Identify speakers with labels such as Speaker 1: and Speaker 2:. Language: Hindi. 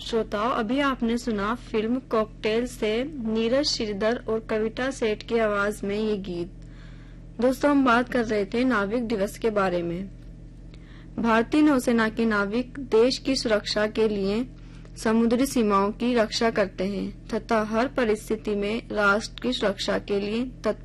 Speaker 1: श्रोताओं, अभी आपने सुना फिल्म कॉकटेल से नीरज श्रीधर और कविता सेठ की आवाज में ये गीत। दोस्तों, हम बात कर रहे थे नाविक दिवस के बारे में। भारतीय नौसेना के नाविक देश की सुरक्षा के लिए समुद्री सीमाओं की रक्षा करते हैं तथा हर परिस्थिति में राष्ट्र की सुरक्षा के लिए तत्पर